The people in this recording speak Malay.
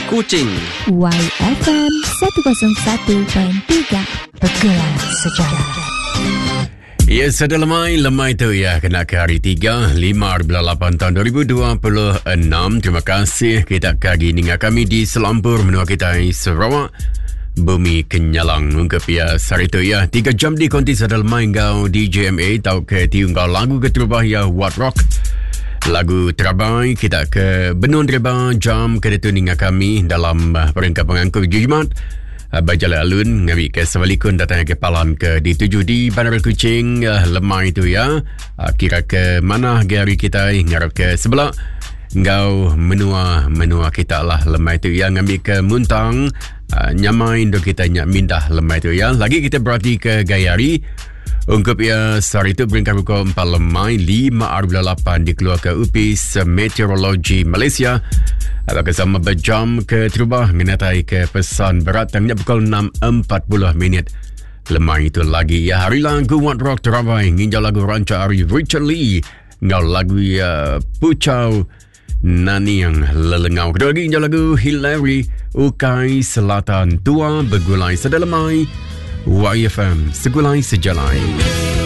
Kuching. YFM 101.3 Bergerak Sejarah. Ya, sudah lemai tu ya. Kena ke hari 3, 5/8 tahun 2026. Terima kasih kita kagi dengan kami di Selampur menua kita Sarawak. Bumi Kenyalang ungkap ya hari tu ya. 3 jam di konti sudah lemai kau DJMA tau ke tiung kau lagu keterubah ya What Rock. Lagu terbaik kita ke Benun Reba jam kedua dengan kami dalam peringkat pengangkut Jumat. Bajala alun ngawi ke Sewalikun datang ke Palan ke D7 di Bandar Kuching. Lemai itu ya. Kira ke mana hari kita ngarap ke sebelah. Ngau menua kita lah lemai itu ya. Ngambil ke Muntang. Nyamai untuk kita nyak mindah lemai itu ya. Lagi kita berarti ke Gayari. Ungkap ya hari itu peringkat pukul 4 lemai 5/8 dikeluar ke Upis Meteorologi Malaysia. Apakah sama berjam ke terubah menyertai ke pesan berat tangnya pukul 6.40 lemai itu lagi ya. Hari lagu What Rock terabai nginjau lagu ranca Ari Richard Lee ngau lagu ya Pucau Nani yang lelengau. Kedua lagi nginjau lagu Hillary Ukai Selatan Tua bergulai sedalamai YFM Segulai Sejalai.